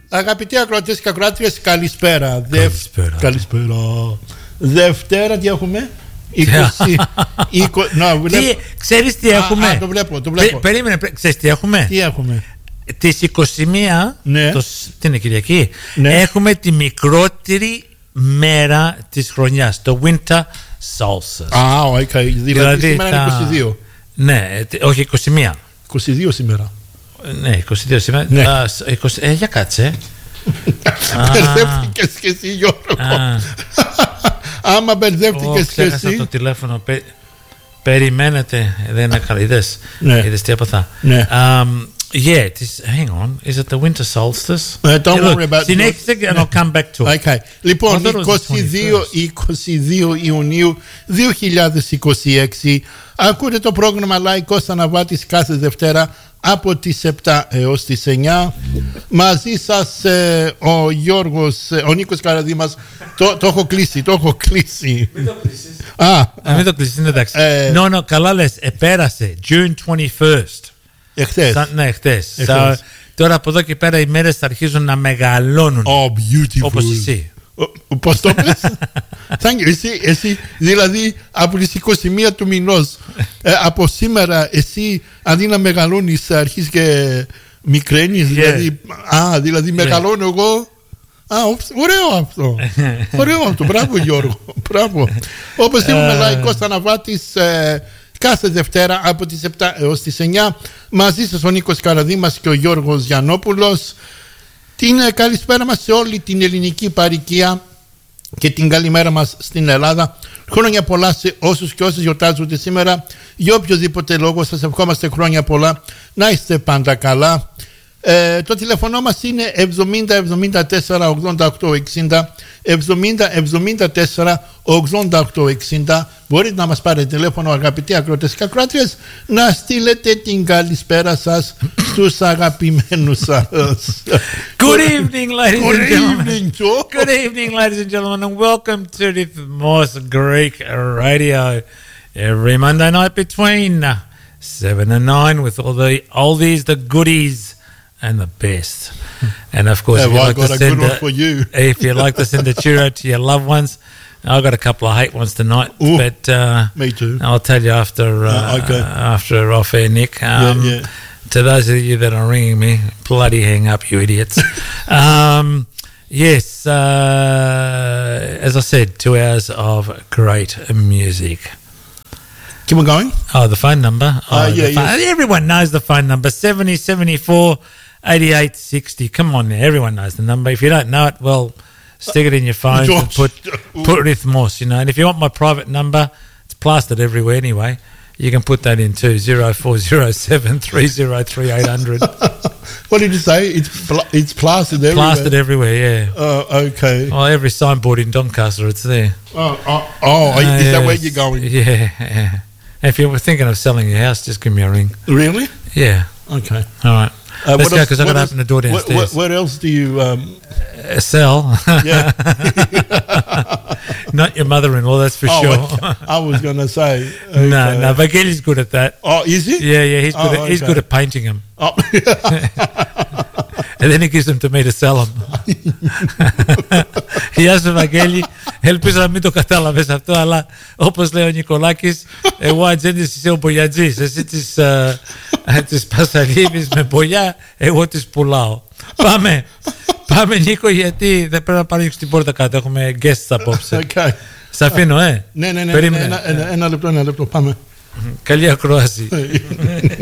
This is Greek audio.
Αγαπητοί ακροατές και ακροάτριες, καλησπέρα. Καλησπέρα. Δευτέρα τι έχουμε? 20. Ξέρεις τι έχουμε? Το βλέπω. Περίμενε, ξέρεις τι έχουμε? Τι έχουμε? Τις 21, ναι. Τι είναι, Κυριακή, ναι. Έχουμε τη μικρότερη μέρα της χρονιάς, το Winter Solstice. Okay. Δηλαδή σήμερα είναι 22. Ναι, όχι 21. 22 σήμερα. Ναι, 22 σήμερα. Ναι. Για κάτσε. Μπερδεύτηκες και εσύ, Γιώργο. Άμα μπερδεύτηκες και εσύ. Ξέχασα το τηλέφωνο. Περιμένετε. Δεν είναι καλά. Είδες τι έπαθα. Yeah, hang on. Is it the winter solstice? Don't worry about it. Συνέχισε and I'll come back to it. Okay. Λοιπόν, 22 Ιουνίου 2026 ακούτε το πρόγραμμα Λαϊκός Αναβάτης κάθε Δευτέρα από τις 7 έως τις 9. Μαζί σας ο Γιώργος, ο Νίκος Καραδήμας. Το έχω κλείσει. Μην το κλείσεις. Μην το κλείσεις, είναι εντάξει. Καλά λες, επέρασε June 21st. Εχθές. Ναι, χθες. Τώρα από εδώ και πέρα οι μέρες θα αρχίζουν να μεγαλώνουν. Beautiful. Όπως εσύ. Πώς το πες? Εσύ δηλαδή από τις 21 του μηνός, από σήμερα εσύ αντί να μεγαλώνεις αρχίζεις και μικραίνεις. Δηλαδή μεγαλώνω εγώ. Ωραίο αυτό. Μπράβο, Γιώργο. Μπράβο. Όπως είπαμε, Λαϊκός Αναβάτης κάθε Δευτέρα από τις 7 έως τις 9. Μαζί σας ο Νίκος Καραδήμας και ο Γιώργος Γιαννόπουλος. Την καλησπέρα μας σε όλη την ελληνική παροικία και την καλημέρα μας στην Ελλάδα. Χρόνια πολλά σε όσους και όσες γιορτάζονται σήμερα. Για οποιοδήποτε λόγο σας ευχόμαστε χρόνια πολλά. Να είστε πάντα καλά. Το τηλέφωνο μας είναι 70 74 88 60. 70 74 88 60. Μπορείτε να μας πάρετε τηλέφωνο, αγαπητοί ακροατές και ακροάτριες, να στείλετε την καλησπέρα σας στους αγαπημένους σας. Good evening, ladies and gentlemen. Good evening, ladies and gentlemen, and welcome to the most Greek radio every Monday night between 7 and 9 with all the oldies, the goodies, and the best. And of course, if you like to send a cheerio to your loved ones, I've got a couple of hate ones tonight. But me too. I'll tell you after off air, Nick. To those of you that are ringing me, bloody hang up, you idiots. Yes, as I said, 2 hours of great music. Keep on going. The phone number. Everyone knows the phone number. 70 74 88 60. Come on now, everyone knows the number. If you don't know it, well, stick it in your phone and put Rhythmos, and if you want my private number, it's plastered everywhere anyway. You can put that in too, 0407 303 800. What did you say? It's plastered everywhere? Plastered everywhere, yeah. Okay. Oh, every signboard in Doncaster, it's there. Is that where you're going? Yeah. If you were thinking of selling your house, just give me a ring. Really? Yeah. Okay. All right. Let's go, because I've got to open the door downstairs. What else do you sell? Yeah. Not your mother-in-law, that's for sure. I was going to say. No, Vageli's good at that. Oh, is he? Yeah, he's good at painting them. And then he gives them to me to sell them. Γεια σου, Βαγγέλη. Ελπίζω να μην το κατάλαβες αυτό, αλλά όπως λέει ο Νικολάκης, εγώ ατζέντης είσαι ο μπογιατζής. Εσύ τις πασαλίβεις με μπογιά, εγώ τις πουλάω. Πάμε, Νίκο, γιατί δεν πρέπει να πάρει την πόρτα κάτω. Έχουμε guests απόψε. Σ' αφήνω, Ναι. Περίμενε. Ένα λεπτό, πάμε. Καλή ακρόαση.